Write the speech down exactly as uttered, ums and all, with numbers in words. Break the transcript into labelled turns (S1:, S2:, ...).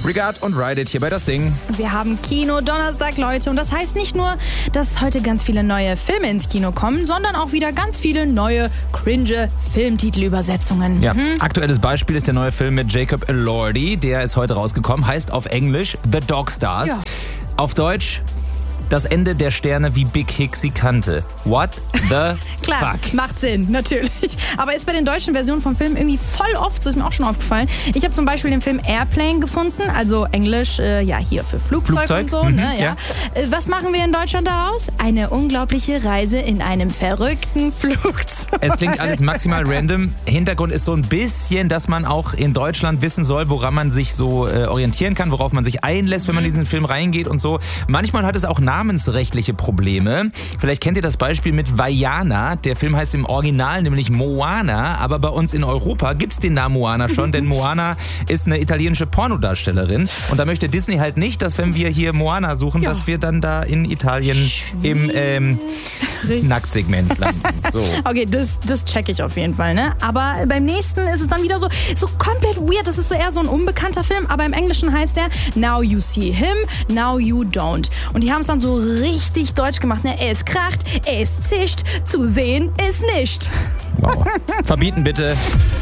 S1: Regard und Ride It hier bei Das Ding.
S2: Wir haben Kino-Donnerstag, Leute. Und das heißt nicht nur, dass heute ganz viele neue Filme ins Kino kommen, sondern auch wieder ganz viele neue, cringe Filmtitelübersetzungen.
S1: Ja,
S2: Mhm.
S1: aktuelles Beispiel ist der neue Film mit Jacob Elordi. Der ist heute rausgekommen, heißt auf Englisch The Dog Stars.
S2: Ja.
S1: Auf Deutsch das Ende der Sterne, wie Big Hick sie kannte. What the
S2: Klar,
S1: fuck?
S2: macht Sinn, natürlich. Aber ist bei den deutschen Versionen vom Film irgendwie voll oft, so ist mir auch schon aufgefallen. Ich habe zum Beispiel den Film Airplane gefunden, also Englisch, äh, ja, hier für Flugzeug,
S1: Flugzeug?
S2: und so.
S1: Mhm,
S2: ne, ja.
S1: ja.
S2: Äh, Was machen wir in Deutschland daraus? Eine unglaubliche Reise in einem verrückten Flugzeug.
S1: Es klingt alles maximal random. Hintergrund ist so ein bisschen, dass man auch in Deutschland wissen soll, woran man sich so äh, orientieren kann, worauf man sich einlässt, wenn man in diesen Film reingeht und so. Manchmal hat es auch namensrechtliche Probleme. Vielleicht kennt ihr das Beispiel mit Vaiana. Der Film heißt im Original nämlich Moana, aber bei uns in Europa gibt es den Namen Moana schon, denn Moana ist eine italienische Pornodarstellerin. Und da möchte Disney halt nicht, dass wenn wir hier Moana suchen,
S2: Ja.
S1: dass wir dann da in Italien im ähm, Nacktsegment landen. So.
S2: Okay, das, das check ich auf jeden Fall, ne? Aber beim nächsten ist es dann wieder so, so komplett weird. Das ist so eher so ein unbekannter Film, aber im Englischen heißt der Now You See Him, Now You Don't. Und die haben es dann so richtig deutsch gemacht, ne? Es kracht, es zischt, zu sehen ist nicht.
S1: Wow. Verbieten bitte.